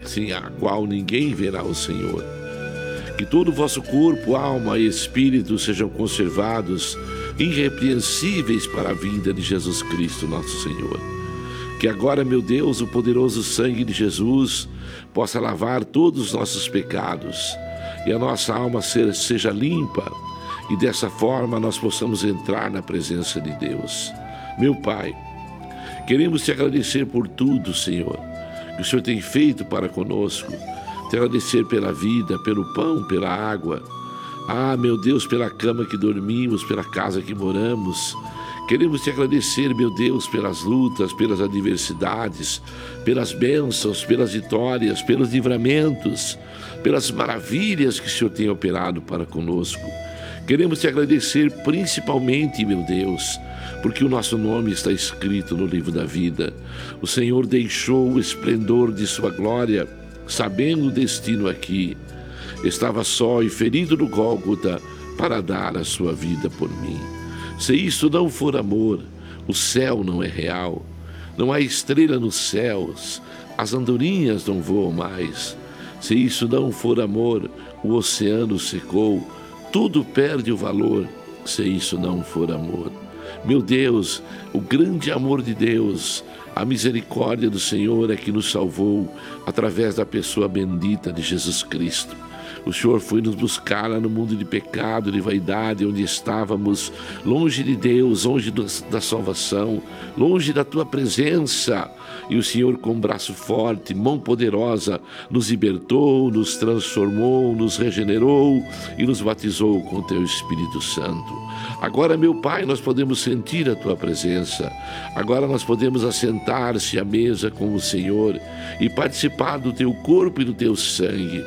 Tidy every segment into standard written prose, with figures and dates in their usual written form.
sem a qual ninguém verá o Senhor. Que todo o vosso corpo, alma e espírito sejam conservados irrepreensíveis para a vinda de Jesus Cristo, nosso Senhor. Que agora, meu Deus, o poderoso sangue de Jesus possa lavar todos os nossos pecados e a nossa alma seja limpa, e dessa forma nós possamos entrar na presença de Deus. Meu Pai, queremos te agradecer por tudo, Senhor, que o Senhor tem feito para conosco. Te agradecer pela vida, pelo pão, pela água. Ah, meu Deus, pela cama que dormimos, pela casa que moramos. Queremos te agradecer, meu Deus, pelas lutas, pelas adversidades, pelas bênçãos, pelas vitórias, pelos livramentos, pelas maravilhas que o Senhor tem operado para conosco. Queremos te agradecer principalmente, meu Deus, porque o nosso nome está escrito no livro da vida. O Senhor deixou o esplendor de sua glória, sabendo o destino aqui. Estava só e ferido no Gólgota para dar a sua vida por mim. Se isso não for amor, o céu não é real. Não há estrela nos céus, as andorinhas não voam mais. Se isso não for amor, o oceano secou, tudo perde o valor, se isso não for amor. Meu Deus, o grande amor de Deus, a misericórdia do Senhor é que nos salvou através da pessoa bendita de Jesus Cristo. O Senhor foi nos buscar lá no mundo de pecado, de vaidade, onde estávamos longe de Deus, longe da salvação, longe da Tua presença. E o Senhor, com um braço forte, mão poderosa, nos libertou, nos transformou, nos regenerou e nos batizou com o Teu Espírito Santo. Agora, meu Pai, nós podemos sentir a Tua presença. Agora nós podemos assentar-se à mesa com o Senhor e participar do Teu corpo e do Teu sangue.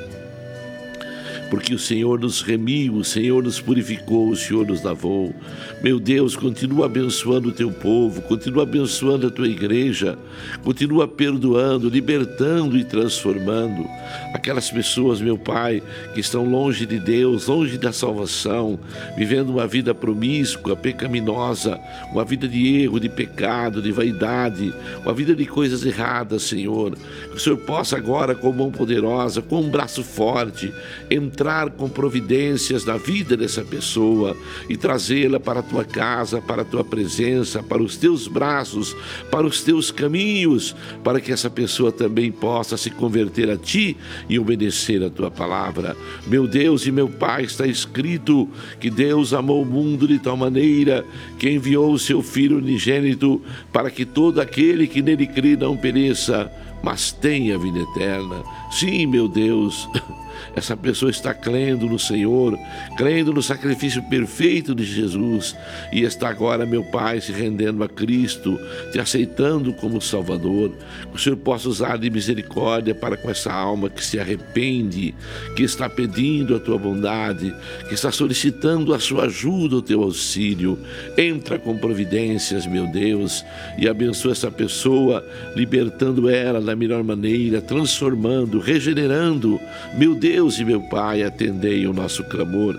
Porque o Senhor nos remiu, o Senhor nos purificou, o Senhor nos lavou. Meu Deus, continua abençoando o Teu povo, continua abençoando a Tua igreja, continua perdoando, libertando e transformando aquelas pessoas, meu Pai, que estão longe de Deus, longe da salvação, vivendo uma vida promíscua, pecaminosa, uma vida de erro, de pecado, de vaidade, uma vida de coisas erradas, Senhor. Que o Senhor possa agora, com mão poderosa, com um braço forte, entrar com providências na vida dessa pessoa e trazê-la para a Tua casa, para a Tua presença, para os Teus braços, para os Teus caminhos, para que essa pessoa também possa se converter a Ti e obedecer a Tua palavra. Meu Deus e meu Pai, está escrito que Deus amou o mundo de tal maneira que enviou o Seu Filho unigênito para que todo aquele que nele crê não pereça, mas tenha vida eterna. Sim, meu Deus, essa pessoa está crendo no Senhor, crendo no sacrifício perfeito de Jesus e está agora, meu Pai, se rendendo a Cristo, te aceitando como Salvador. Que o Senhor possa usar de misericórdia para com essa alma que se arrepende, que está pedindo a Tua bondade, que está solicitando a Sua ajuda, o Teu auxílio. Entra com providências, meu Deus, e abençoa essa pessoa, libertando ela da melhor maneira, transformando, regenerando. Meu Deus e meu Pai, atendei o nosso clamor.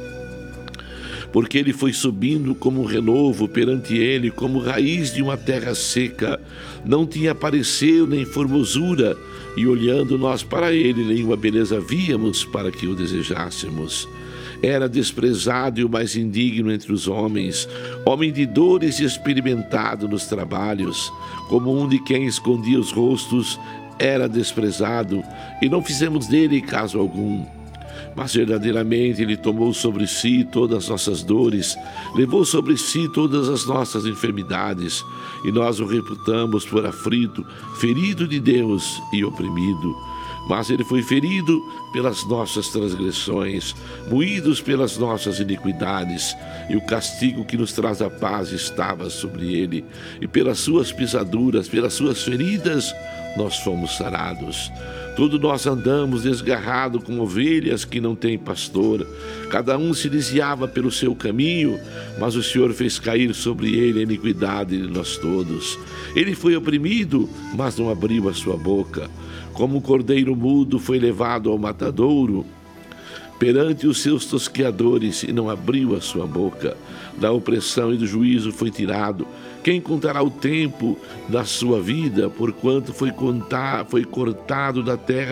Porque ele foi subindo como um renovo perante ele, como raiz de uma terra seca. Não tinha parecer nem formosura, e olhando nós para ele, nenhuma beleza víamos para que o desejássemos. Era desprezado e o mais indigno entre os homens, homem de dores e experimentado nos trabalhos, como um de quem escondia os rostos, era desprezado, e não fizemos dele caso algum. Mas verdadeiramente ele tomou sobre si todas as nossas dores, levou sobre si todas as nossas enfermidades, e nós o reputamos por aflito, ferido de Deus e oprimido. Mas ele foi ferido pelas nossas transgressões, moídos pelas nossas iniquidades, e o castigo que nos traz a paz estava sobre ele, e pelas suas pisaduras, pelas suas feridas, nós fomos sarados. Todos nós andamos desgarrados como ovelhas que não têm pastor. Cada um se desviava pelo seu caminho, mas o Senhor fez cair sobre ele a iniquidade de nós todos. Ele foi oprimido, mas não abriu a sua boca. Como um cordeiro mudo foi levado ao matadouro, perante os seus tosqueadores, e não abriu a sua boca. Da opressão e do juízo foi tirado. Quem contará o tempo da sua vida, porquanto foi cortado da terra